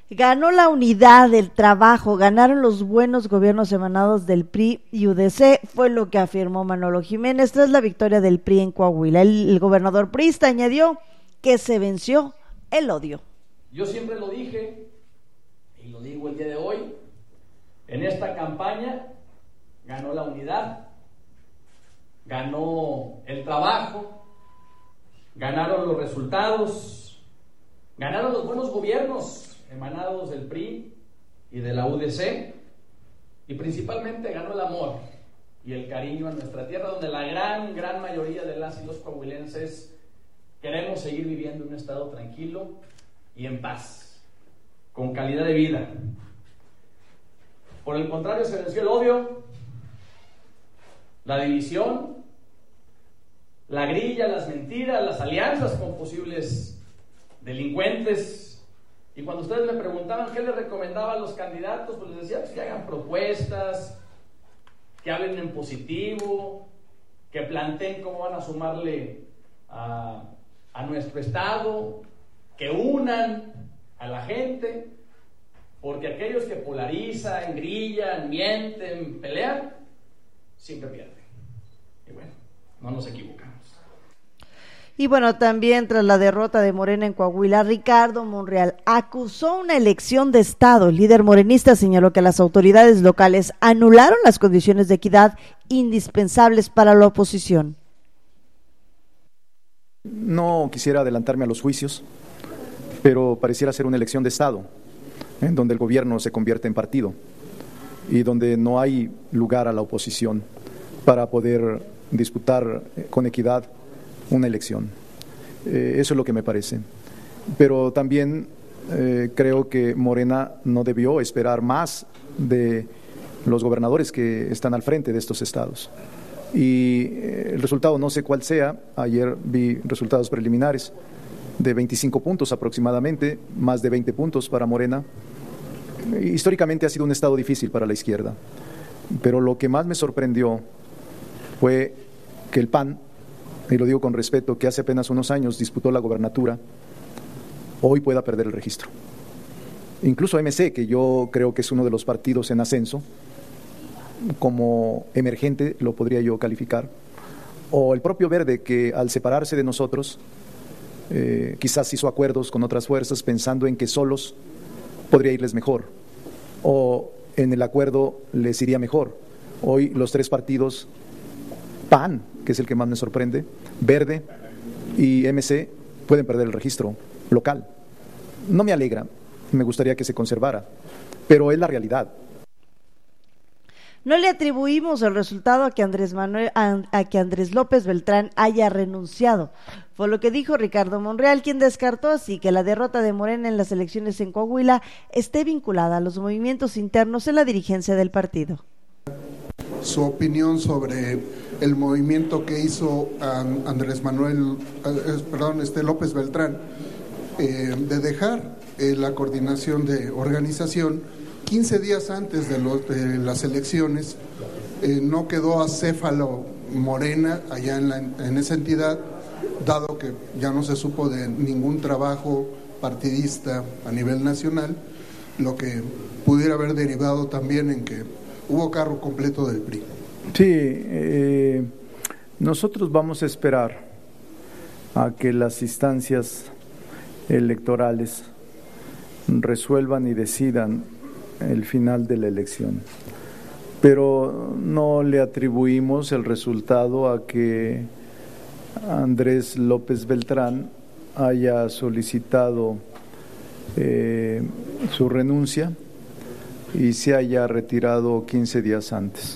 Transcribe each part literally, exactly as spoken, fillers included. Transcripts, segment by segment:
Ganó la unidad, el trabajo, ganaron los buenos gobiernos emanados del P R I y U D C, fue lo que afirmó Manolo Jiménez tras la victoria del P R I en Coahuila. El, el gobernador priista añadió que se venció el odio. Yo siempre lo dije, y lo digo el día de hoy, en esta campaña ganó la unidad, ganó el trabajo, ganaron los resultados, ganaron los buenos gobiernos emanados del P R I y de la U D C, y principalmente ganó el amor y el cariño a nuestra tierra, donde la gran, gran mayoría de las y los coahuilenses queremos seguir viviendo en un estado tranquilo y en paz, con calidad de vida. Por el contrario, se venció el odio, la división, la grilla, las mentiras, las alianzas con posibles delincuentes. Y cuando ustedes me preguntaban qué les recomendaba a los candidatos, pues les decía pues, que hagan propuestas, que hablen en positivo, que planteen cómo van a sumarle a, a nuestro estado, que unan a la gente, porque aquellos que polarizan, grillan, mienten, pelean, siempre pierden. Y bueno, no nos equivocamos. Y bueno, también tras la derrota de Morena en Coahuila, Ricardo Monreal acusó una elección de Estado. El líder morenista señaló que las autoridades locales anularon las condiciones de equidad indispensables para la oposición. No quisiera adelantarme a los juicios, pero pareciera ser una elección de Estado, en donde el gobierno se convierte en partido y donde no hay lugar a la oposición para poder disputar con equidad una elección. Eh, eso es lo que me parece. Pero también eh, creo que Morena no debió esperar más de los gobernadores que están al frente de estos estados. Y eh, el resultado no sé cuál sea. Ayer vi resultados preliminares de veinticinco puntos aproximadamente, más de veinte puntos para Morena. Históricamente ha sido un estado difícil para la izquierda, pero lo que más me sorprendió fue que el P A N, y lo digo con respeto, que hace apenas unos años disputó la gobernatura, hoy pueda perder el registro. Incluso M C, que yo creo que es uno de los partidos en ascenso, como emergente lo podría yo calificar, o el propio Verde, que al separarse de nosotros, eh, quizás hizo acuerdos con otras fuerzas pensando en que solos podría irles mejor, o en el acuerdo les iría mejor. Hoy los tres partidos, P A N, que es el que más me sorprende, Verde y M C, pueden perder el registro local. No me alegra, me gustaría que se conservara, pero es la realidad. No le atribuimos el resultado a que Andrés Manuel, a, a que Andrés López Beltrán haya renunciado. Fue lo que dijo Ricardo Monreal, quien descartó así que la derrota de Morena en las elecciones en Coahuila esté vinculada a los movimientos internos en la dirigencia del partido. Su opinión sobre el movimiento que hizo Andrés Manuel, eh, perdón, este López Beltrán, eh, de dejar eh, la coordinación de organización quince días antes de, los, de las elecciones. Eh, no quedó acéfalo Morena allá en, la, en esa entidad, dado que ya no se supo de ningún trabajo partidista a nivel nacional, lo que pudiera haber derivado también en que hubo carro completo del P R I. Sí, eh, nosotros vamos a esperar a que las instancias electorales resuelvan y decidan el final de la elección, pero no le atribuimos el resultado a que Andrés López Beltrán haya solicitado eh, su renuncia y se haya retirado quince días antes.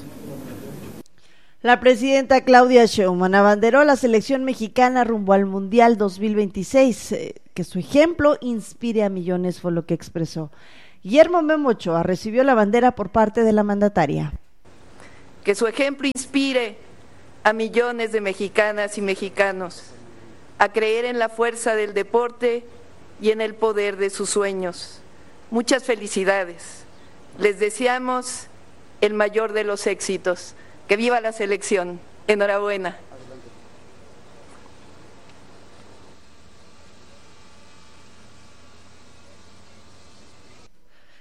La presidenta Claudia Sheinbaum abanderó la selección mexicana rumbo al Mundial dos mil veintiséis, eh, que su ejemplo inspire a millones, fue lo que expresó. Guillermo Memo Ochoa recibió la bandera por parte de la mandataria. Que su ejemplo inspire a millones de mexicanas y mexicanos a creer en la fuerza del deporte y en el poder de sus sueños. Muchas felicidades. Les deseamos el mayor de los éxitos. Que viva la selección. Enhorabuena.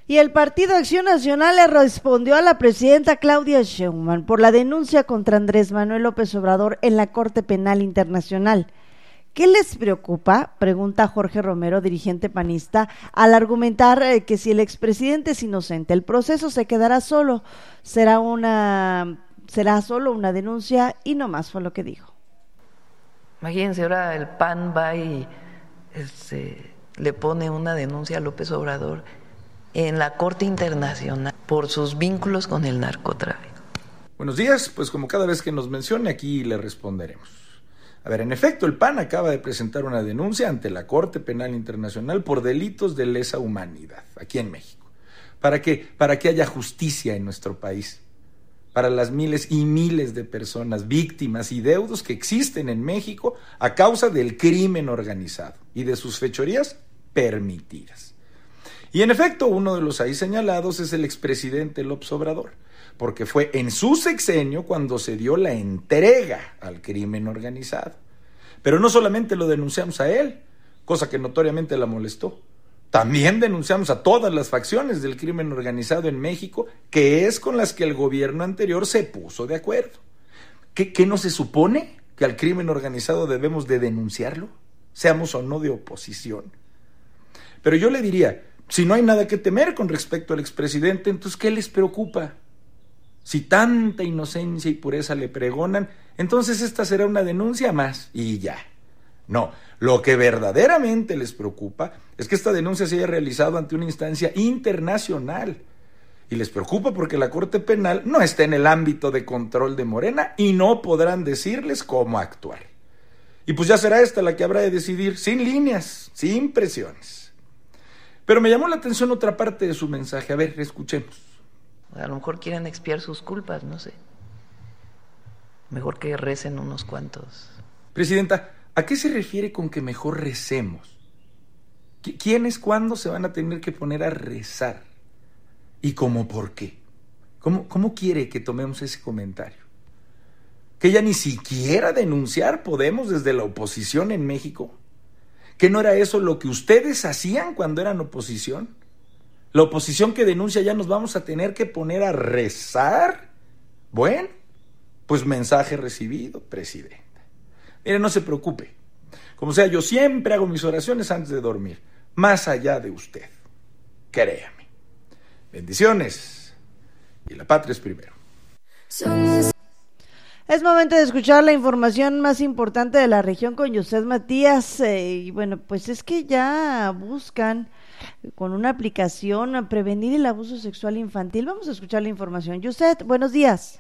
Y el Partido Acción Nacional le respondió a la presidenta Claudia Sheinbaum por la denuncia contra Andrés Manuel López Obrador en la Corte Penal Internacional. ¿Qué les preocupa?, pregunta Jorge Romero, dirigente panista, al argumentar eh, que si el expresidente es inocente, el proceso se quedará solo, será una, será solo una denuncia y no más, fue lo que dijo. Imagínense, ahora el P A N va y este, le pone una denuncia a López Obrador en la Corte Internacional por sus vínculos con el narcotráfico. Buenos días, pues como cada vez que nos mencione aquí le responderemos. A ver, en efecto, el P A N acaba de presentar una denuncia ante la Corte Penal Internacional por delitos de lesa humanidad, aquí en México. ¿Para qué? Para que haya justicia en nuestro país, para las miles y miles de personas, víctimas y deudos que existen en México a causa del crimen organizado y de sus fechorías permitidas. Y en efecto, uno de los ahí señalados es el expresidente López Obrador, porque fue en su sexenio cuando se dio la entrega al crimen organizado. Pero no solamente lo denunciamos a él, cosa que notoriamente la molestó, también denunciamos a todas las facciones del crimen organizado en México, que es con las que el gobierno anterior se puso de acuerdo. ¿Qué, qué no se supone? ¿Que al crimen organizado debemos de denunciarlo? Seamos o no de oposición. Pero yo le diría, si no hay nada que temer con respecto al expresidente, entonces ¿qué les preocupa? Si tanta inocencia y pureza le pregonan, entonces esta será una denuncia más y ya. No, lo que verdaderamente les preocupa es que esta denuncia se haya realizado ante una instancia internacional. Y les preocupa porque la Corte Penal no está en el ámbito de control de Morena y no podrán decirles cómo actuar. Y pues ya será esta la que habrá de decidir, sin líneas, sin presiones. Pero me llamó la atención otra parte de su mensaje. A ver, escuchemos. A lo mejor quieren expiar sus culpas, no sé. Mejor que recen unos cuantos. Presidenta, ¿a qué se refiere con que mejor recemos? ¿Quiénes cuándo se van a tener que poner a rezar? ¿Y cómo por qué? ¿Cómo, cómo quiere que tomemos ese comentario? ¿Que ya ni siquiera denunciar podemos desde la oposición en México? ¿Que no era eso lo que ustedes hacían cuando eran oposición? La oposición que denuncia ya nos vamos a tener que poner a rezar. Bueno, pues mensaje recibido, presidenta. Mire, no se preocupe. Como sea, yo siempre hago mis oraciones antes de dormir, más allá de usted. Créame. Bendiciones. Y la patria es primero. Es momento de escuchar la información más importante de la región con Yuset Matías. Eh, y bueno, pues es que ya buscan con una aplicación a prevenir el abuso sexual infantil. Vamos a escuchar la información. Yuset, buenos días.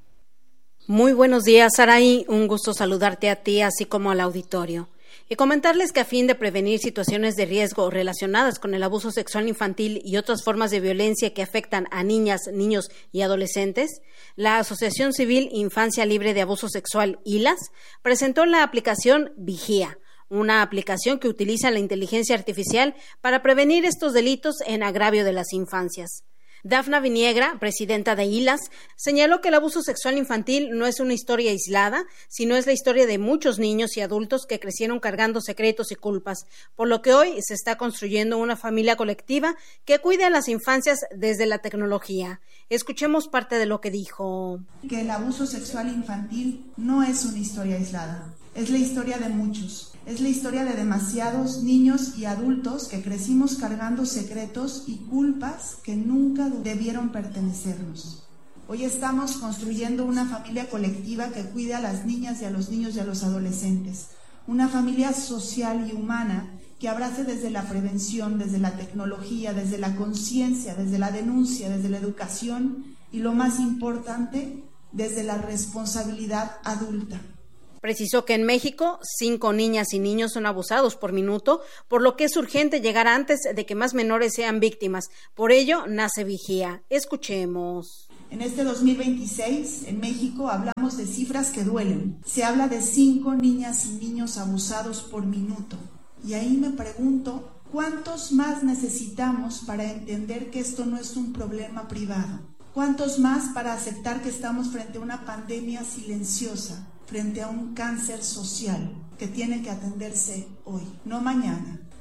Muy buenos días, Saraí. Un gusto saludarte a ti, así como al auditorio. Y comentarles que a fin de prevenir situaciones de riesgo relacionadas con el abuso sexual infantil y otras formas de violencia que afectan a niñas, niños y adolescentes, la Asociación Civil Infancia Libre de Abuso Sexual, I L A S, presentó la aplicación Vigía, una aplicación que utiliza la inteligencia artificial para prevenir estos delitos en agravio de las infancias. Dafna Viniegra, presidenta de I L A S, señaló que el abuso sexual infantil no es una historia aislada, sino es la historia de muchos niños y adultos que crecieron cargando secretos y culpas, por lo que hoy se está construyendo una familia colectiva que cuide a las infancias desde la tecnología. Escuchemos parte de lo que dijo. Que el abuso sexual infantil no es una historia aislada, es la historia de muchos. Es la historia de demasiados niños y adultos que crecimos cargando secretos y culpas que nunca debieron pertenecernos. Hoy estamos construyendo una familia colectiva que cuide a las niñas y a los niños y a los adolescentes. Una familia social y humana que abrace desde la prevención, desde la tecnología, desde la conciencia, desde la denuncia, desde la educación y, lo más importante, desde la responsabilidad adulta. Precisó que en México, cinco niñas y niños son abusados por minuto, por lo que es urgente llegar antes de que más menores sean víctimas. Por ello, nace Vigía. Escuchemos. En este dos mil veintiséis, en México, hablamos de cifras que duelen. Se habla de cinco niñas y niños abusados por minuto. Y ahí me pregunto, ¿cuántos más necesitamos para entender que esto no es un problema privado? ¿Cuántos más para aceptar que estamos frente a una pandemia silenciosa? Frente a un cáncer social que tiene que atenderse hoy, no mañana,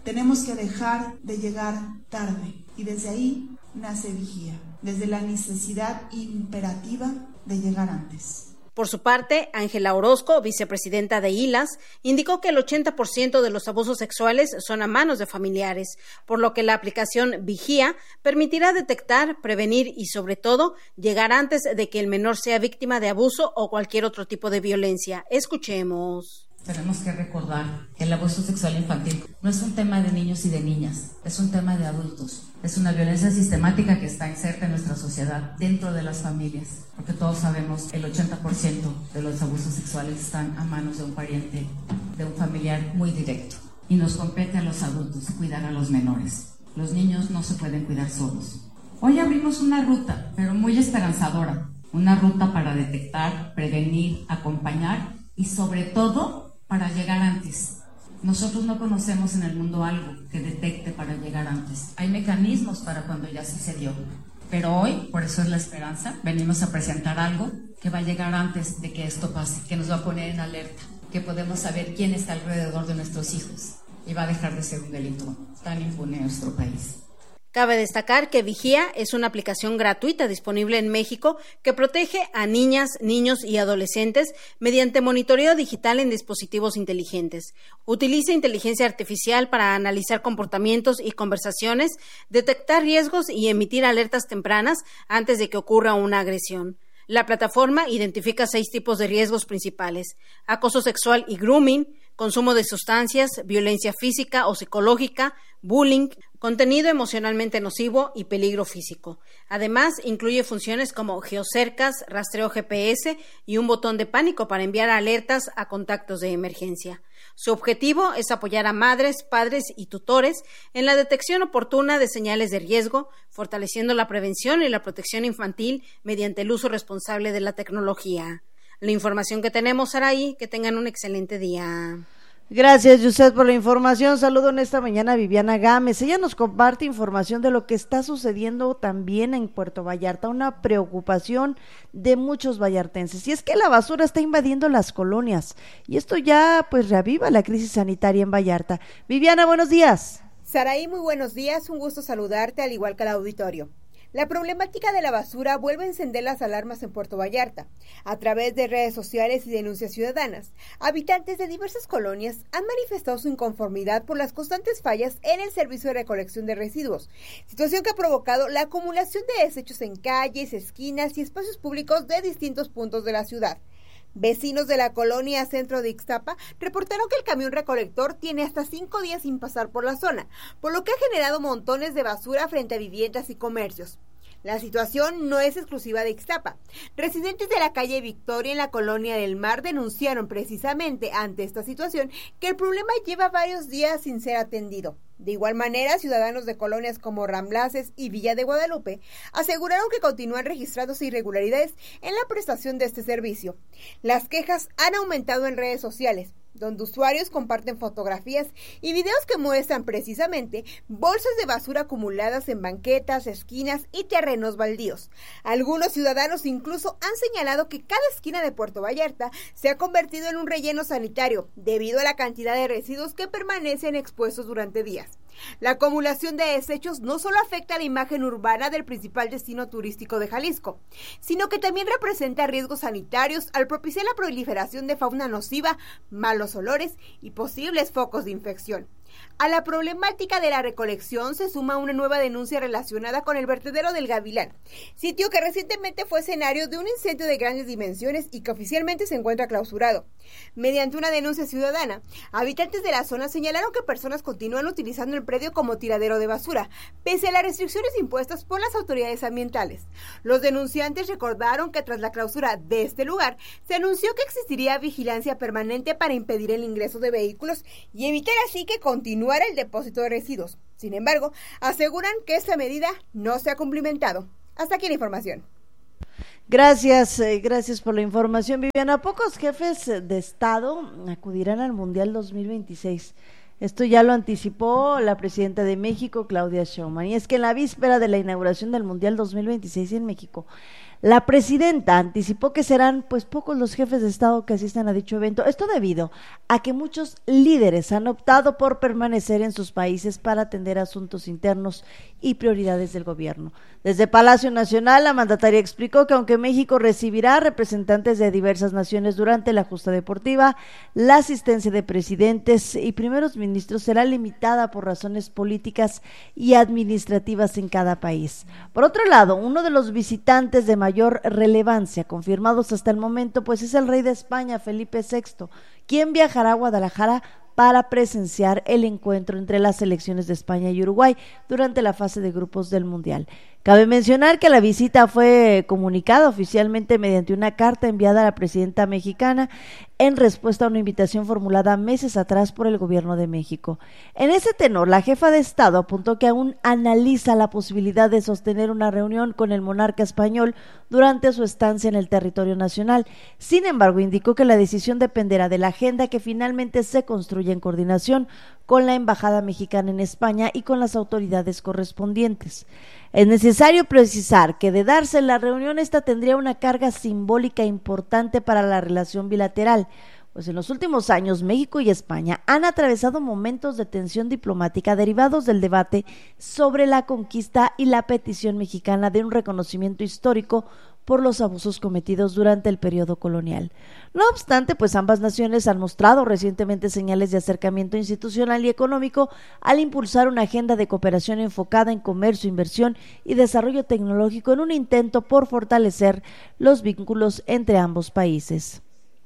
Tenemos que dejar de llegar tarde y desde ahí nace Vigía, desde la necesidad imperativa de llegar antes. Por su parte, Ángela Orozco, vicepresidenta de I L A S, indicó que el ochenta por ciento de los abusos sexuales son a manos de familiares, por lo que la aplicación Vigía permitirá detectar, prevenir y, sobre todo, llegar antes de que el menor sea víctima de abuso o cualquier otro tipo de violencia. Escuchemos. Tenemos que recordar que el abuso sexual infantil no es un tema de niños y de niñas, es un tema de adultos. Es una violencia sistemática que está inserta en nuestra sociedad, dentro de las familias, porque todos sabemos que el ochenta por ciento de los abusos sexuales están a manos de un pariente, de un familiar muy directo. Y nos compete a los adultos cuidar a los menores. Los niños no se pueden cuidar solos. Hoy abrimos una ruta, pero muy esperanzadora, una ruta para detectar, prevenir, acompañar y sobre todo para llegar antes. Nosotros no conocemos en el mundo algo que detecte para llegar antes. Hay mecanismos para cuando ya sucedió. Pero hoy, por eso es la esperanza, venimos a presentar algo que va a llegar antes de que esto pase, que nos va a poner en alerta, que podemos saber quién está alrededor de nuestros hijos y va a dejar de ser un delito tan impune en nuestro país. Cabe destacar que Vigía es una aplicación gratuita disponible en México que protege a niñas, niños y adolescentes mediante monitoreo digital en dispositivos inteligentes. Utiliza inteligencia artificial para analizar comportamientos y conversaciones, detectar riesgos y emitir alertas tempranas antes de que ocurra una agresión. La plataforma identifica seis tipos de riesgos principales: acoso sexual y grooming, consumo de sustancias, violencia física o psicológica, bullying, contenido emocionalmente nocivo y peligro físico. Además, incluye funciones como geocercas, rastreo G P S y un botón de pánico para enviar alertas a contactos de emergencia. Su objetivo es apoyar a madres, padres y tutores en la detección oportuna de señales de riesgo, fortaleciendo la prevención y la protección infantil mediante el uso responsable de la tecnología. La información que tenemos, Saraí, que tengan un excelente día. Gracias, Yuset, por la información. Saludo en esta mañana a Viviana Gámez. Ella nos comparte información de lo que está sucediendo también en Puerto Vallarta, una preocupación de muchos vallartenses. Y es que la basura está invadiendo las colonias y esto ya pues reaviva la crisis sanitaria en Vallarta. Viviana, buenos días. Saraí, muy buenos días. Un gusto saludarte, al igual que al auditorio. La problemática de la basura vuelve a encender las alarmas en Puerto Vallarta. A través de redes sociales y denuncias ciudadanas, habitantes de diversas colonias han manifestado su inconformidad por las constantes fallas en el servicio de recolección de residuos, situación que ha provocado la acumulación de desechos en calles, esquinas y espacios públicos de distintos puntos de la ciudad. Vecinos de la colonia Centro de Ixtapa reportaron que el camión recolector tiene hasta cinco días sin pasar por la zona, por lo que ha generado montones de basura frente a viviendas y comercios. La situación no es exclusiva de Ixtapa. Residentes de la calle Victoria en la colonia del Mar denunciaron precisamente ante esta situación que el problema lleva varios días sin ser atendido. De igual manera, ciudadanos de colonias como Ramblaces y Villa de Guadalupe aseguraron que continúan registrándose irregularidades en la prestación de este servicio. Las quejas han aumentado en redes sociales, donde usuarios comparten fotografías y videos que muestran precisamente bolsas de basura acumuladas en banquetas, esquinas y terrenos baldíos. Algunos ciudadanos incluso han señalado que cada esquina de Puerto Vallarta se ha convertido en un relleno sanitario debido a la cantidad de residuos que permanecen expuestos durante días. La acumulación de desechos no solo afecta a la imagen urbana del principal destino turístico de Jalisco, sino que también representa riesgos sanitarios al propiciar la proliferación de fauna nociva, malos olores y posibles focos de infección. A la problemática de la recolección se suma una nueva denuncia relacionada con el vertedero del Gavilán, sitio que recientemente fue escenario de un incendio de grandes dimensiones y que oficialmente se encuentra clausurado. Mediante una denuncia ciudadana, habitantes de la zona señalaron que personas continúan utilizando el predio como tiradero de basura, pese a las restricciones impuestas por las autoridades ambientales. Los denunciantes recordaron que tras la clausura de este lugar, se anunció que existiría vigilancia permanente para impedir el ingreso de vehículos y evitar así que continuara el depósito de residuos. Sin embargo, aseguran que esta medida no se ha cumplimentado. Hasta aquí la información. Gracias, eh, gracias por la información, Viviana. Pocos jefes de Estado acudirán al Mundial dos mil veintiséis. Esto ya lo anticipó la presidenta de México, Claudia Sheinbaum. Y es que en la víspera de la inauguración del Mundial dos mil veintiséis en México, La presidenta anticipó que serán pues pocos los jefes de Estado que asistan a dicho evento, esto debido a que muchos líderes han optado por permanecer en sus países para atender asuntos internos y prioridades del gobierno. Desde Palacio Nacional, la mandataria explicó que aunque México recibirá representantes de diversas naciones durante la justa deportiva, la asistencia de presidentes y primeros ministros será limitada por razones políticas y administrativas en cada país. Por otro lado, uno de los visitantes de mayor relevancia confirmados hasta el momento pues es el rey de España, Felipe sexto, quien viajará a Guadalajara para presenciar el encuentro entre las selecciones de España y Uruguay durante la fase de grupos del Mundial. Cabe mencionar que la visita fue comunicada oficialmente mediante una carta enviada a la presidenta mexicana en respuesta a una invitación formulada meses atrás por el gobierno de México. En ese tenor, la jefa de Estado apuntó que aún analiza la posibilidad de sostener una reunión con el monarca español durante su estancia en el territorio nacional. Sin embargo, indicó que la decisión dependerá de la agenda que finalmente se construya en coordinación con la Embajada Mexicana en España y con las autoridades correspondientes. Es necesario precisar que de darse la reunión, esta tendría una carga simbólica importante para la relación bilateral, pues en los últimos años México y España han atravesado momentos de tensión diplomática derivados del debate sobre la conquista y la petición mexicana de un reconocimiento histórico por los abusos cometidos durante el periodo colonial. No obstante, pues ambas naciones han mostrado recientemente señales de acercamiento institucional y económico al impulsar una agenda de cooperación enfocada en comercio, inversión y desarrollo tecnológico en un intento por fortalecer los vínculos entre ambos países.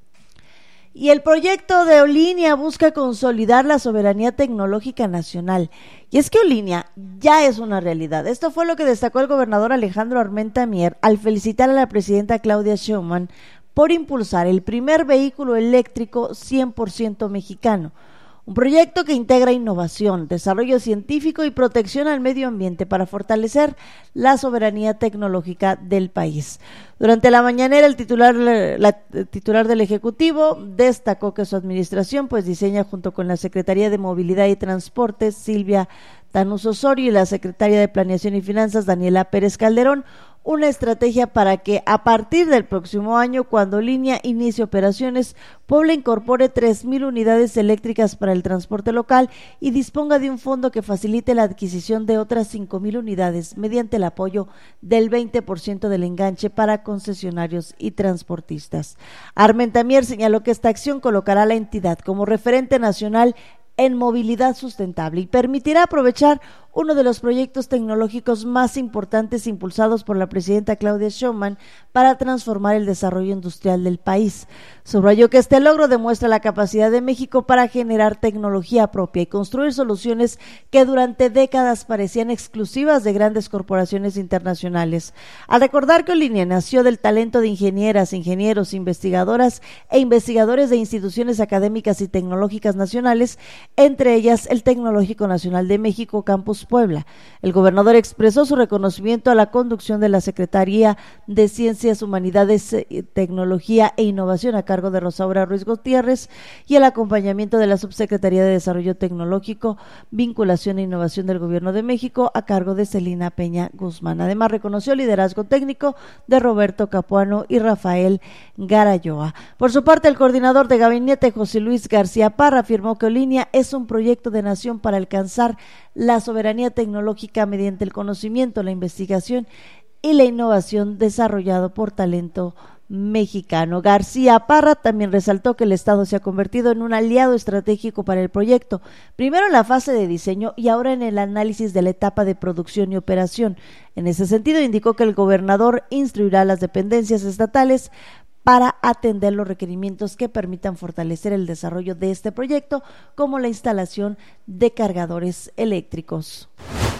Y el proyecto de Olinía busca consolidar la soberanía tecnológica nacional. Y es que Olinía ya es una realidad. Esto fue lo que destacó el gobernador Alejandro Armenta Mier al felicitar a la presidenta Claudia Sheinbaum por impulsar el primer vehículo eléctrico cien por ciento mexicano. Un proyecto que integra innovación, desarrollo científico y protección al medio ambiente para fortalecer la soberanía tecnológica del país. Durante la mañanera, el titular, la titular del Ejecutivo destacó que su administración pues diseña junto con la Secretaría de Movilidad y Transportes, Silvia Tanús Osorio, y la Secretaria de Planeación y Finanzas, Daniela Pérez Calderón, una estrategia para que a partir del próximo año, cuando Línea inicie operaciones, Puebla incorpore tres mil unidades eléctricas para el transporte local y disponga de un fondo que facilite la adquisición de otras cinco mil unidades mediante el apoyo del veinte por ciento del enganche para concesionarios y transportistas. Armenta Mier señaló que esta acción colocará a la entidad como referente nacional en movilidad sustentable y permitirá aprovechar uno de los proyectos tecnológicos más importantes impulsados por la presidenta Claudia Sheinbaum para transformar el desarrollo industrial del país. Subrayó que este logro demuestra la capacidad de México para generar tecnología propia y construir soluciones que durante décadas parecían exclusivas de grandes corporaciones internacionales. Al recordar que Olinía nació del talento de ingenieras, ingenieros, investigadoras e investigadores de instituciones académicas y tecnológicas nacionales, entre ellas el Tecnológico Nacional de México, Campus Puebla. El gobernador expresó su reconocimiento a la conducción de la Secretaría de Ciencias, Humanidades, Tecnología e Innovación a cargo de Rosaura Ruiz Gutiérrez y el acompañamiento de la Subsecretaría de Desarrollo Tecnológico, Vinculación e Innovación del Gobierno de México a cargo de Celina Peña Guzmán. Además, reconoció el liderazgo técnico de Roberto Capuano y Rafael Garayoa. Por su parte, el coordinador de gabinete, José Luis García Parra, afirmó que Olinía es un proyecto de nación para alcanzar la soberanía tecnológica mediante el conocimiento, la investigación y la innovación desarrollado por talento mexicano. García Parra también resaltó que el Estado se ha convertido en un aliado estratégico para el proyecto, primero en la fase de diseño y ahora en el análisis de la etapa de producción y operación. En ese sentido, indicó que el gobernador instruirá a las dependencias estatales para atender los requerimientos que permitan fortalecer el desarrollo de este proyecto, como la instalación de cargadores eléctricos.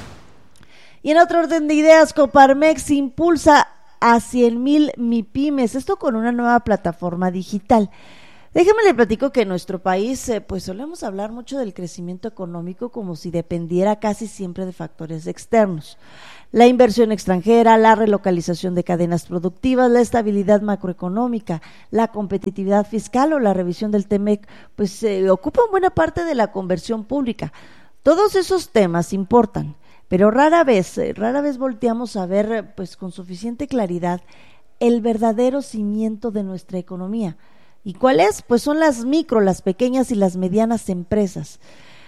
Y en otro orden de ideas, Coparmex impulsa a cien mil MIPYMES, esto con una nueva plataforma digital. Déjeme le platico que en nuestro país eh, pues solemos hablar mucho del crecimiento económico como si dependiera casi siempre de factores externos. La inversión extranjera, la relocalización de cadenas productivas, la estabilidad macroeconómica, la competitividad fiscal o la revisión del TEMEC, pues eh, ocupan buena parte de la conversión pública. Todos esos temas importan, pero rara vez, eh, rara vez volteamos a ver pues con suficiente claridad el verdadero cimiento de nuestra economía. ¿Y cuál es? Pues son las micro, las pequeñas y las medianas empresas.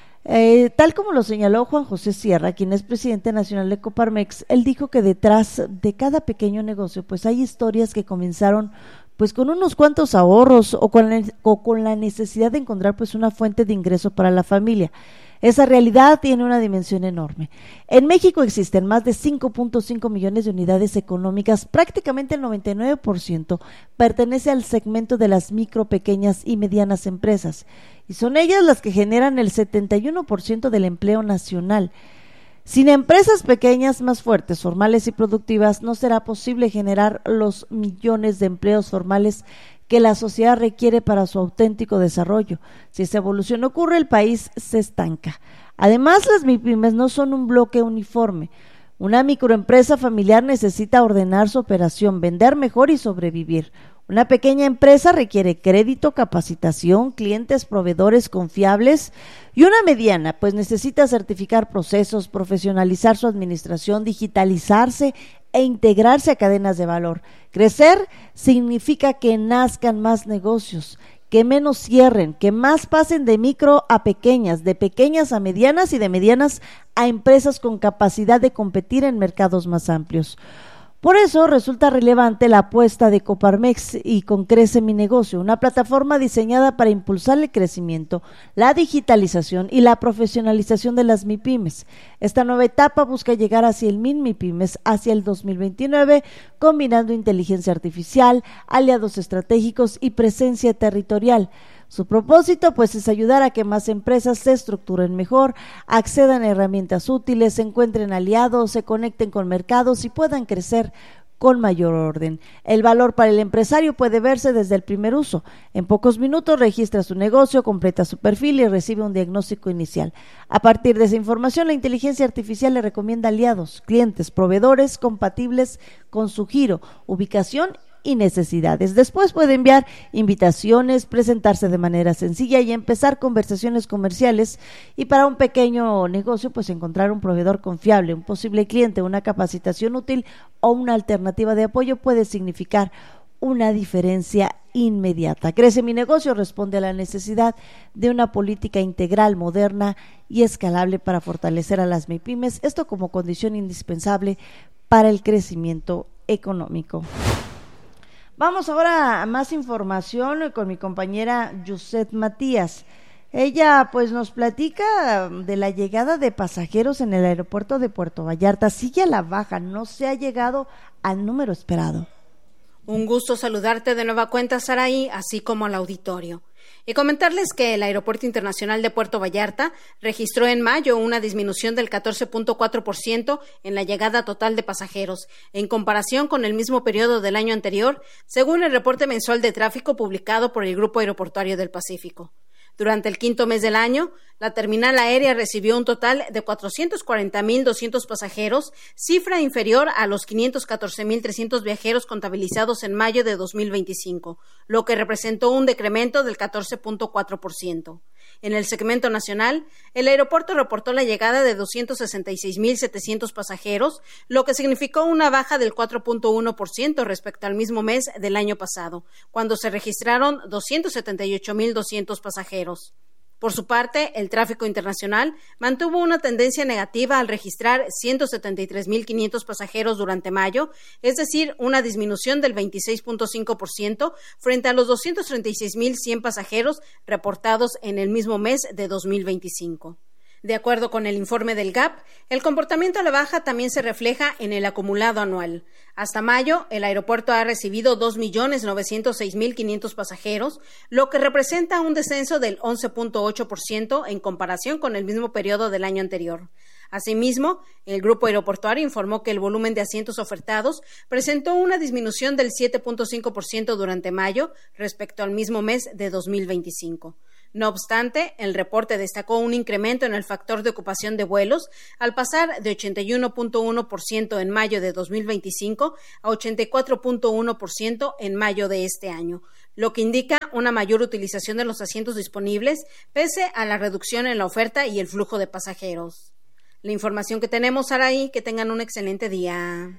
Eh, tal como lo señaló Juan José Sierra, quien es presidente nacional de Coparmex, él dijo que detrás de cada pequeño negocio pues hay historias que comenzaron pues con unos cuantos ahorros o con la, o con la necesidad de encontrar pues una fuente de ingreso para la familia. Esa realidad tiene una dimensión enorme. En México existen más de cinco punto cinco millones de unidades económicas, prácticamente el noventa y nueve por ciento pertenece al segmento de las micro, pequeñas y medianas empresas, y son ellas las que generan el setenta y uno por ciento del empleo nacional. Sin empresas pequeñas más fuertes, formales y productivas, no será posible generar los millones de empleos formales que la sociedad requiere para su auténtico desarrollo. Si esa evolución ocurre, el país se estanca. Además, las MIPYMES no son un bloque uniforme. Una microempresa familiar necesita ordenar su operación, vender mejor y sobrevivir. Una pequeña empresa requiere crédito, capacitación, clientes, proveedores confiables, y una mediana pues necesita certificar procesos, profesionalizar su administración, digitalizarse e integrarse a cadenas de valor. Crecer significa que nazcan más negocios, que menos cierren, que más pasen de micro a pequeñas, de pequeñas a medianas y de medianas a empresas con capacidad de competir en mercados más amplios. Por eso resulta relevante la apuesta de Coparmex y con Crece Mi Negocio, una plataforma diseñada para impulsar el crecimiento, la digitalización y la profesionalización de las MIPYMES. Esta nueva etapa busca llegar hacia el Min MIPYMES hacia el dos mil veintinueve, combinando inteligencia artificial, aliados estratégicos y presencia territorial. Su propósito, pues, es ayudar a que más empresas se estructuren mejor, accedan a herramientas útiles, se encuentren aliados, se conecten con mercados y puedan crecer con mayor orden. El valor para el empresario puede verse desde el primer uso. En pocos minutos registra su negocio, completa su perfil y recibe un diagnóstico inicial. A partir de esa información, la inteligencia artificial le recomienda aliados, clientes, proveedores compatibles con su giro, ubicación y necesidades. Después puede enviar invitaciones, presentarse de manera sencilla y empezar conversaciones comerciales, y para un pequeño negocio pues encontrar un proveedor confiable, un posible cliente, una capacitación útil o una alternativa de apoyo puede significar una diferencia inmediata. Crece Mi Negocio responde a la necesidad de una política integral, moderna y escalable para fortalecer a las MIPYMES, esto como condición indispensable para el crecimiento económico. Vamos ahora a más información con mi compañera Yuset Matías. Ella pues nos platica de la llegada de pasajeros en el aeropuerto de Puerto Vallarta. Sigue a la baja, no se ha llegado al número esperado. Un gusto saludarte de nueva cuenta, Saraí, así como al auditorio. Y comentarles que el Aeropuerto Internacional de Puerto Vallarta registró en mayo una disminución del catorce punto cuatro por ciento en la llegada total de pasajeros, en comparación con el mismo periodo del año anterior, según el reporte mensual de tráfico publicado por el Grupo Aeroportuario del Pacífico. Durante el quinto mes del año, la terminal aérea recibió un total de cuatrocientos cuarenta mil doscientos pasajeros, cifra inferior a los quinientos catorce mil trescientos viajeros contabilizados en mayo de dos mil veinticinco, lo que representó un decremento del catorce punto cuatro por ciento. En el segmento nacional, el aeropuerto reportó la llegada de doscientos sesenta y seis mil setecientos pasajeros, lo que significó una baja del cuatro punto uno por ciento respecto al mismo mes del año pasado, cuando se registraron doscientos setenta y ocho mil doscientos pasajeros. Por su parte, el tráfico internacional mantuvo una tendencia negativa al registrar ciento setenta y tres mil quinientos pasajeros durante mayo, es decir, una disminución del veintiséis punto cinco por ciento frente a los doscientos treinta y seis mil cien pasajeros reportados en el mismo mes de dos mil veinticinco. De acuerdo con el informe del G A P, el comportamiento a la baja también se refleja en el acumulado anual. Hasta mayo, el aeropuerto ha recibido dos millones novecientos seis mil quinientos pasajeros, lo que representa un descenso del once punto ocho por ciento en comparación con el mismo periodo del año anterior. Asimismo, el Grupo Aeroportuario informó que el volumen de asientos ofertados presentó una disminución del siete punto cinco por ciento durante mayo respecto al mismo mes de dos mil veinticinco. No obstante, el reporte destacó un incremento en el factor de ocupación de vuelos al pasar de ochenta y uno punto uno por ciento en mayo de dos mil veinticinco a ochenta y cuatro punto uno por ciento en mayo de este año, lo que indica una mayor utilización de los asientos disponibles pese a la reducción en la oferta y el flujo de pasajeros. La información que tenemos, Saraí, que tengan un excelente día.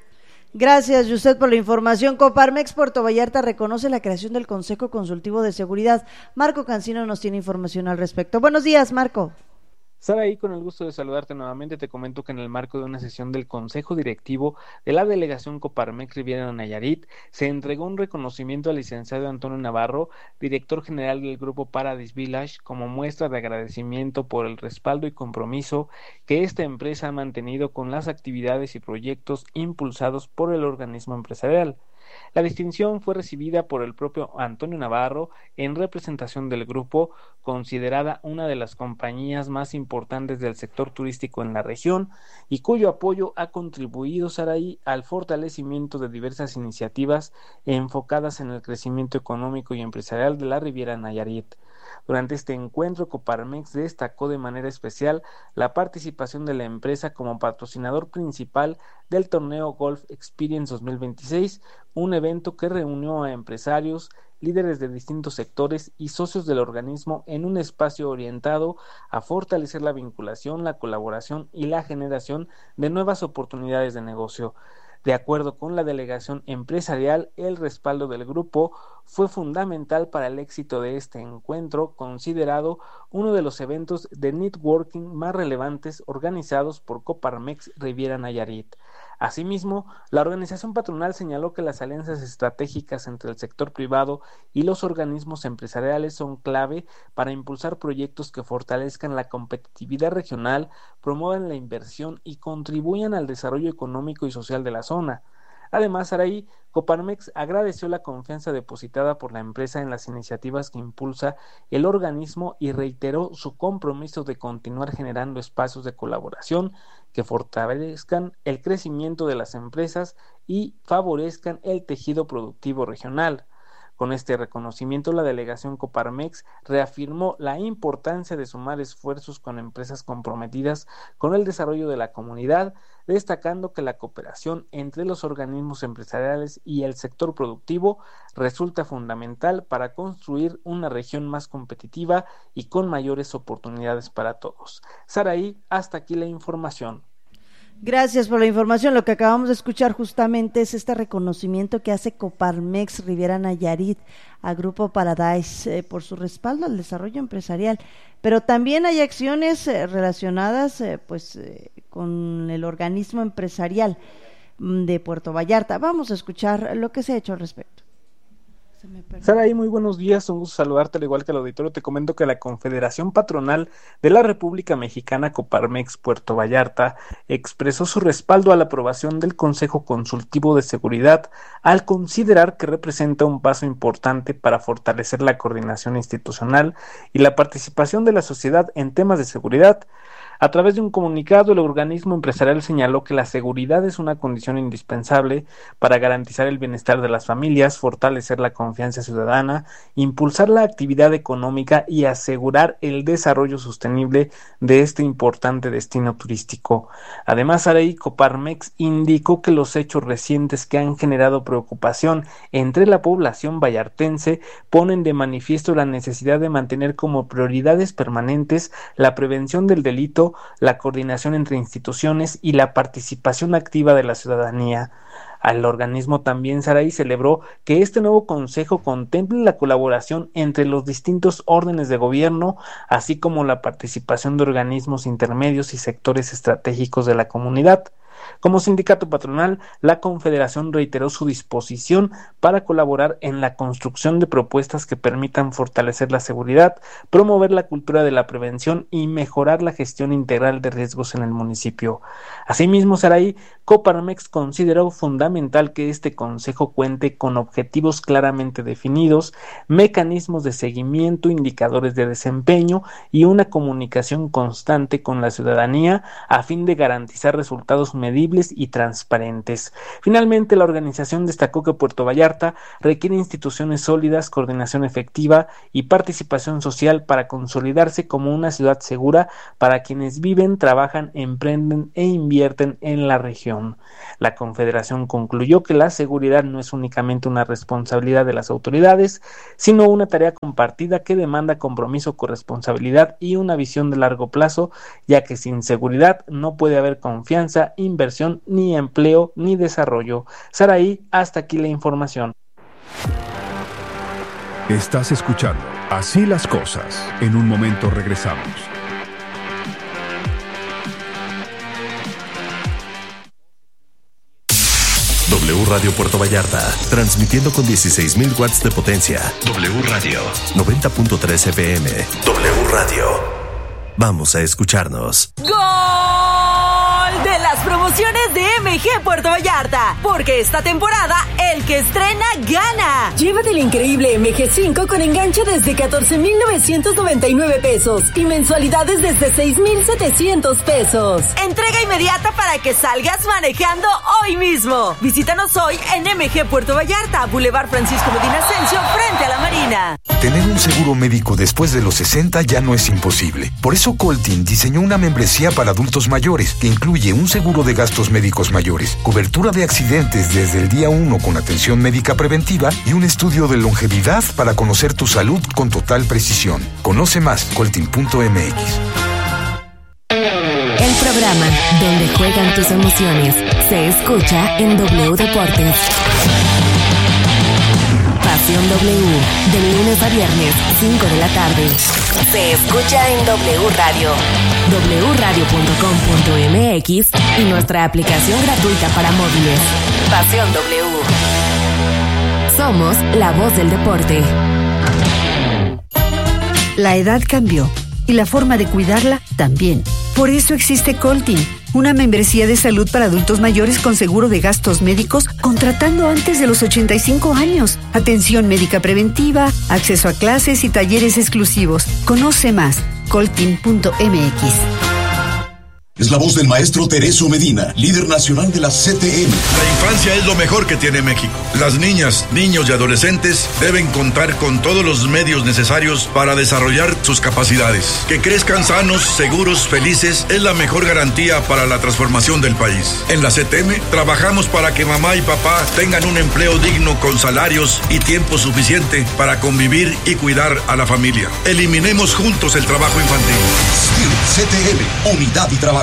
Gracias, Yuset, por la información. Coparmex Puerto Vallarta reconoce la creación del Consejo Consultivo de Seguridad. Marco Cancino nos tiene información al respecto. Buenos días, Marco. Saraí, con el gusto de saludarte nuevamente, te comento que en el marco de una sesión del Consejo Directivo de la Delegación Coparmex Riviera Nayarit, se entregó un reconocimiento al licenciado Antonio Navarro, director general del Grupo Paradise Village, como muestra de agradecimiento por el respaldo y compromiso que esta empresa ha mantenido con las actividades y proyectos impulsados por el organismo empresarial. La distinción fue recibida por el propio Antonio Navarro en representación del grupo, considerada una de las compañías más importantes del sector turístico en la región y cuyo apoyo ha contribuido, Saraí, al fortalecimiento de diversas iniciativas enfocadas en el crecimiento económico y empresarial de la Riviera Nayarit. Durante este encuentro, Coparmex destacó de manera especial la participación de la empresa como patrocinador principal del torneo Golf Experience dos mil veintiséis, un evento que reunió a empresarios, líderes de distintos sectores y socios del organismo en un espacio orientado a fortalecer la vinculación, la colaboración y la generación de nuevas oportunidades de negocio. De acuerdo con la delegación empresarial, el respaldo del grupo fue fundamental para el éxito de este encuentro, considerado uno de los eventos de networking más relevantes organizados por Coparmex Riviera Nayarit. Asimismo, la organización patronal señaló que las alianzas estratégicas entre el sector privado y los organismos empresariales son clave para impulsar proyectos que fortalezcan la competitividad regional, promuevan la inversión y contribuyan al desarrollo económico y social de la zona. Además, Saraí, Coparmex agradeció la confianza depositada por la empresa en las iniciativas que impulsa el organismo y reiteró su compromiso de continuar generando espacios de colaboración que fortalezcan el crecimiento de las empresas y favorezcan el tejido productivo regional. Con este reconocimiento, la delegación Coparmex reafirmó la importancia de sumar esfuerzos con empresas comprometidas con el desarrollo de la comunidad, destacando que la cooperación entre los organismos empresariales y el sector productivo resulta fundamental para construir una región más competitiva y con mayores oportunidades para todos. Saraí, hasta aquí la información. Gracias por la información. Lo que acabamos de escuchar justamente es este reconocimiento que hace Coparmex Riviera Nayarit a Grupo Paradise eh, por su respaldo al desarrollo empresarial, pero también hay acciones eh, relacionadas eh, pues eh, con el organismo empresarial de Puerto Vallarta. Vamos a escuchar lo que se ha hecho al respecto. Saraí, muy buenos días, un gusto saludarte, al igual que al auditorio. Te comento que la Confederación Patronal de la República Mexicana, Coparmex Puerto Vallarta, expresó su respaldo a la aprobación del Consejo Consultivo de Seguridad al considerar que representa un paso importante para fortalecer la coordinación institucional y la participación de la sociedad en temas de seguridad. A través de un comunicado, el organismo empresarial señaló que la seguridad es una condición indispensable para garantizar el bienestar de las familias, fortalecer la confianza ciudadana, impulsar la actividad económica y asegurar el desarrollo sostenible de este importante destino turístico. Además, Saraí, Coparmex indicó que los hechos recientes que han generado preocupación entre la población vallartense ponen de manifiesto la necesidad de mantener como prioridades permanentes la prevención del delito, la coordinación entre instituciones y la participación activa de la ciudadanía. Al organismo también, Saraí, celebró que este nuevo consejo contemple la colaboración entre los distintos órdenes de gobierno, así como la participación de organismos intermedios y sectores estratégicos de la comunidad. Como sindicato patronal, la Confederación reiteró su disposición para colaborar en la construcción de propuestas que permitan fortalecer la seguridad, promover la cultura de la prevención y mejorar la gestión integral de riesgos en el municipio. Asimismo, Saraí, Coparmex consideró fundamental que este consejo cuente con objetivos claramente definidos, mecanismos de seguimiento, indicadores de desempeño y una comunicación constante con la ciudadanía a fin de garantizar resultados medibles y transparentes. Finalmente, la organización destacó que Puerto Vallarta requiere instituciones sólidas, coordinación efectiva y participación social para consolidarse como una ciudad segura para quienes viven, trabajan, emprenden e invierten en la región. León. La Confederación concluyó que la seguridad no es únicamente una responsabilidad de las autoridades, sino una tarea compartida que demanda compromiso, corresponsabilidad y una visión de largo plazo, ya que sin seguridad no puede haber confianza, inversión, ni empleo, ni desarrollo. Saraí, hasta aquí la información. Estás escuchando Así las Cosas. En un momento regresamos. W Radio Puerto Vallarta, transmitiendo con dieciséis mil watts de potencia. W Radio, noventa punto tres F M. W Radio. Vamos a escucharnos. ¡Gol! De las promociones de M G Puerto Vallarta. Porque esta temporada, el que estrena, gana. Llévate el increíble M G cinco con enganche desde catorce mil novecientos noventa y nueve pesos y mensualidades desde seis mil setecientos pesos. Entrega inmediata para que salgas manejando hoy mismo. Visítanos hoy en M G Puerto Vallarta, Boulevard Francisco Medina Ascencio, frente a la Marina. Tener un seguro médico después de los sesenta ya no es imposible. Por eso Coltin diseñó una membresía para adultos mayores que incluye un seguro de gastos médicos mayores, cobertura de accidentes desde el día uno con atención médica preventiva y un estudio de longevidad para conocer tu salud con total precisión. Conoce más, coltin punto m x. El programa donde juegan tus emociones se escucha en W Deportes. Pasión W, de lunes a viernes, cinco de la tarde. Se escucha en W Radio, w radio punto com punto m x y nuestra aplicación gratuita para móviles. Pasión W. Somos la voz del deporte. La edad cambió y la forma de cuidarla también. Por eso existe Coltin, una membresía de salud para adultos mayores con seguro de gastos médicos contratando antes de los ochenta y cinco años. Atención médica preventiva, acceso a clases y talleres exclusivos. Conoce más, coltin punto m x. Es la voz del maestro Tereso Medina, líder nacional de la C T M. La infancia es lo mejor que tiene México. Las niñas, niños y adolescentes deben contar con todos los medios necesarios para desarrollar sus capacidades. Que crezcan sanos, seguros, felices es la mejor garantía para la transformación del país. En la C T M trabajamos para que mamá y papá tengan un empleo digno con salarios y tiempo suficiente para convivir y cuidar a la familia. Eliminemos juntos el trabajo infantil. C T M, unidad y trabajo.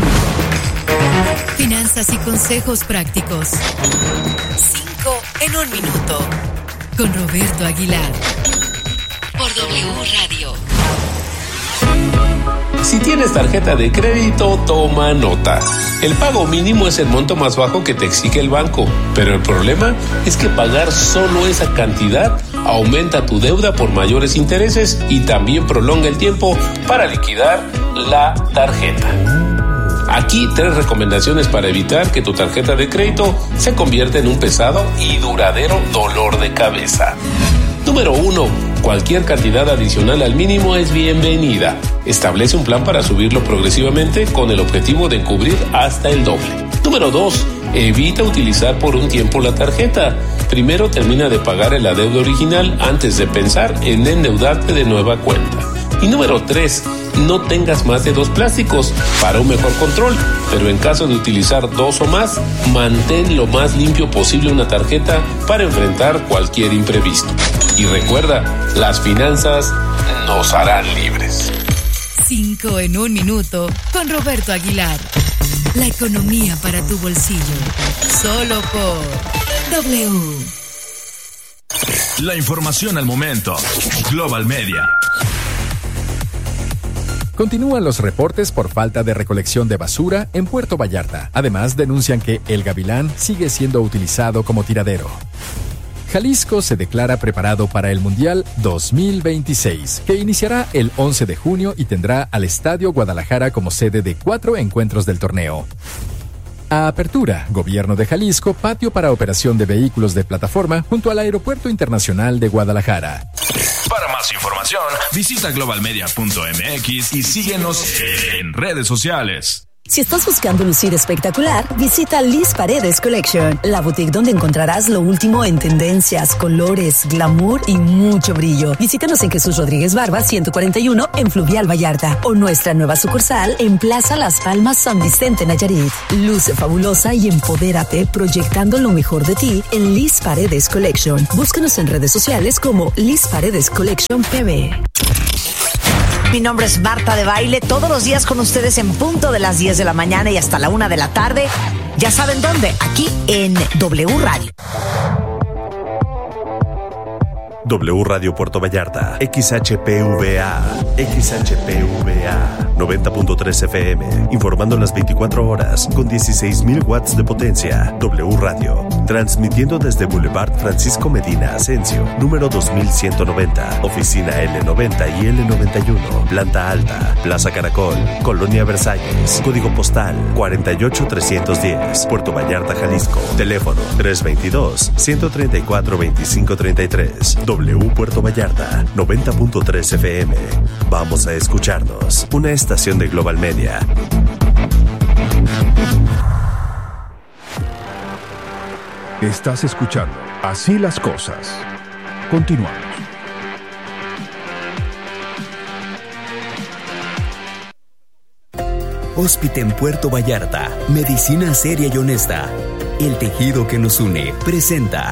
Finanzas y consejos prácticos. Cinco en un minuto. Con Roberto Aguilar. Por W Radio. Si tienes tarjeta de crédito, toma nota. El pago mínimo es el monto más bajo que te exige el banco, pero el problema es que pagar solo esa cantidad aumenta tu deuda por mayores intereses y también prolonga el tiempo para liquidar la tarjeta. Aquí tres recomendaciones para evitar que tu tarjeta de crédito se convierta en un pesado y duradero dolor de cabeza. Número uno. Cualquier cantidad adicional al mínimo es bienvenida. Establece un plan para subirlo progresivamente con el objetivo de cubrir hasta el doble. Número dos. Evita utilizar por un tiempo la tarjeta. Primero termina de pagar el adeudo original antes de pensar en endeudarte de nueva cuenta. Y número tres. No tengas más de dos plásticos para un mejor control, pero en caso de utilizar dos o más, mantén lo más limpio posible una tarjeta para enfrentar cualquier imprevisto. Y recuerda, las finanzas nos harán libres. Cinco en un minuto con Roberto Aguilar. La economía para tu bolsillo. Solo por W. La información al momento. Global Media. Continúan los reportes por falta de recolección de basura en Puerto Vallarta. Además, denuncian que el Gavilán sigue siendo utilizado como tiradero. Jalisco se declara preparado para el Mundial dos mil veintiséis, que iniciará el once de junio y tendrá al Estadio Guadalajara como sede de cuatro encuentros del torneo. A apertura, Gobierno de Jalisco, patio para operación de vehículos de plataforma junto al Aeropuerto Internacional de Guadalajara. Para más información, visita global media punto m x y síguenos en redes sociales. Si estás buscando lucir espectacular, visita Liz Paredes Collection, la boutique donde encontrarás lo último en tendencias, colores, glamour y mucho brillo. Visítanos en Jesús Rodríguez Barba ciento cuarenta y uno en Fluvial Vallarta o nuestra nueva sucursal en Plaza Las Palmas San Vicente Nayarit. Luce fabulosa y empodérate proyectando lo mejor de ti en Liz Paredes Collection. Búscanos en redes sociales como Liz Paredes Collection P B. Mi nombre es Marta de Baile, todos los días con ustedes en punto de las diez de la mañana y hasta la una de la tarde. Ya saben dónde, aquí en W Radio. W Radio Puerto Vallarta, X H P V A, X H P V A, noventa punto tres F M, informando las veinticuatro horas con dieciséis mil watts de potencia. W Radio, transmitiendo desde Boulevard Francisco Medina Asensio, número dos mil ciento noventa, oficina L noventa y L noventa y uno, planta alta, Plaza Caracol, Colonia Versalles, código postal cuarenta y ocho trescientos diez, Puerto Vallarta, Jalisco, teléfono tres veintidós, ciento treinta y cuatro, veinticinco treinta y tres. W Puerto Vallarta, noventa punto tres F M. Vamos a escucharnos. Una estación de Global Media. Estás escuchando Así las Cosas. Continuamos. Hóspite en Puerto Vallarta. Medicina seria y honesta. El tejido que nos une presenta.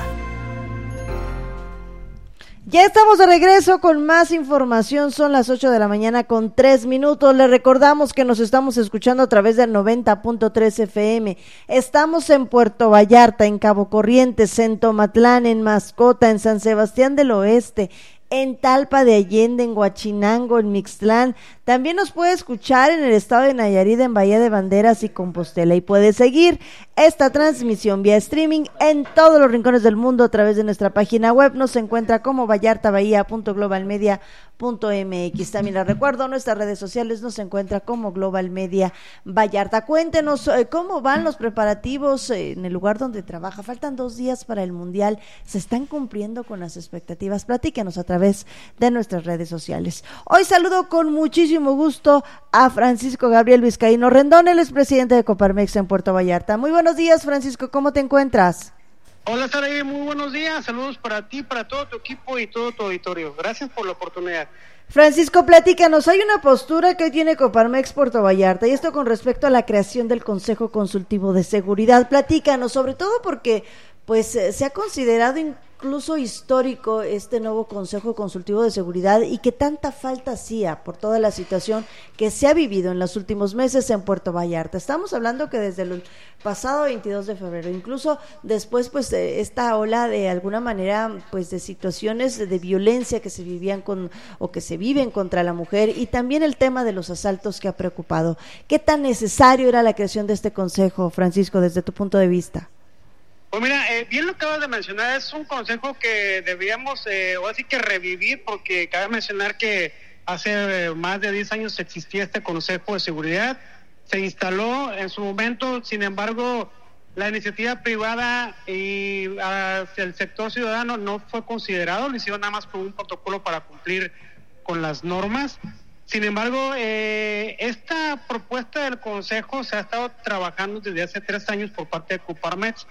Ya estamos de regreso con más información, son las ocho de la mañana con tres minutos, les recordamos que nos estamos escuchando a través del noventa punto tres F M, estamos en Puerto Vallarta, en Cabo Corrientes, en Tomatlán, en Mascota, en San Sebastián del Oeste, en Talpa de Allende, en Huachinango, en Mixtlán. También nos puede escuchar en el estado de Nayarit, en Bahía de Banderas y Compostela, y puede seguir esta transmisión vía streaming en todos los rincones del mundo a través de nuestra página web. Nos encuentra como vallartabahía punto global media punto m x. También les recuerdo, nuestras redes sociales nos encuentra como Global Media Vallarta. Cuéntenos eh, cómo van los preparativos eh, en el lugar donde trabaja. Faltan dos días para el Mundial. ¿Se están cumpliendo con las expectativas? Platícanos a través de nuestras redes sociales. Hoy saludo con muchísimo gusto a Francisco Gabriel Vizcaíno Rendón, él es presidente de Coparmex en Puerto Vallarta. Muy buenos días, Francisco, ¿cómo te encuentras? Hola, Saraí, muy buenos días, saludos para ti, para todo tu equipo y todo tu auditorio. Gracias por la oportunidad. Francisco, platícanos, hay una postura que hoy tiene Coparmex Puerto Vallarta, y esto con respecto a la creación del Consejo Consultivo de Seguridad. Platícanos, sobre todo porque pues eh, se ha considerado incluso histórico este nuevo Consejo Consultivo de Seguridad y que tanta falta hacía por toda la situación que se ha vivido en los últimos meses en Puerto Vallarta. Estamos hablando que desde el pasado veintidós de febrero, incluso después pues de esta ola de alguna manera pues de situaciones de, de violencia que se vivían con o que se viven contra la mujer, y también el tema de los asaltos que ha preocupado. ¿Qué tan necesario era la creación de este consejo, Francisco, desde tu punto de vista? Pues mira, eh, bien lo acabas de mencionar, es un consejo que debíamos, eh, o así que revivir, porque cabe mencionar que hace eh, más de diez años existía este Consejo de Seguridad, se instaló en su momento, sin embargo, la iniciativa privada y hacia el sector ciudadano no fue considerado, lo hicieron nada más con un protocolo para cumplir con las normas. Sin embargo, eh, esta propuesta del Consejo se ha estado trabajando desde hace tres años por parte de Coparmex,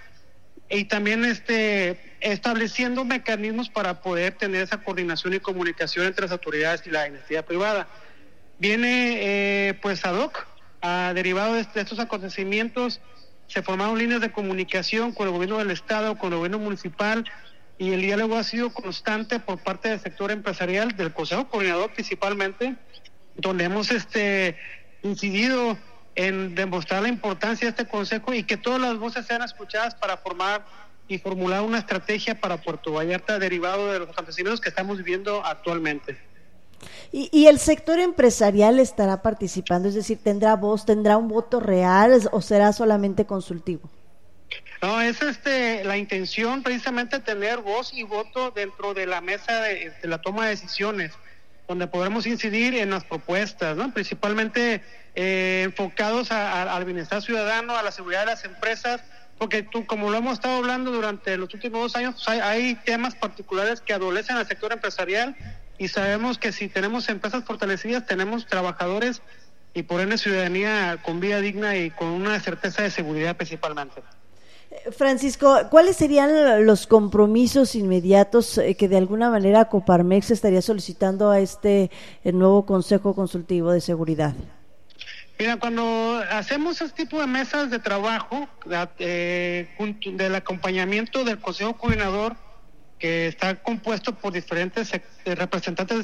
y también este estableciendo mecanismos para poder tener esa coordinación y comunicación entre las autoridades y la iniciativa privada. Viene eh, pues ad hoc, a, derivado de, de estos acontecimientos, se formaron líneas de comunicación con el gobierno del estado, con el gobierno municipal, y el diálogo ha sido constante por parte del sector empresarial, del Consejo Coordinador principalmente, donde hemos este incidido en demostrar la importancia de este consejo y que todas las voces sean escuchadas para formar y formular una estrategia para Puerto Vallarta derivado de los acontecimientos que estamos viviendo actualmente. ¿Y, y el sector empresarial estará participando? Es decir, ¿tendrá voz, tendrá un voto real o será solamente consultivo? No, es este la intención precisamente tener voz y voto dentro de la mesa de, de la toma de decisiones, donde podremos incidir en las propuestas, ¿no? Principalmente eh, enfocados a, a, al bienestar ciudadano, a la seguridad de las empresas, porque tú, como lo hemos estado hablando durante los últimos dos años, pues hay, hay temas particulares que adolecen al sector empresarial, y sabemos que si tenemos empresas fortalecidas, tenemos trabajadores y por ende ciudadanía con vida digna y con una certeza de seguridad principalmente. Francisco, ¿cuáles serían los compromisos inmediatos que de alguna manera Coparmex estaría solicitando a este el nuevo Consejo Consultivo de Seguridad? Mira, cuando hacemos este tipo de mesas de trabajo, eh, del acompañamiento del Consejo Coordinador, que está compuesto por diferentes representantes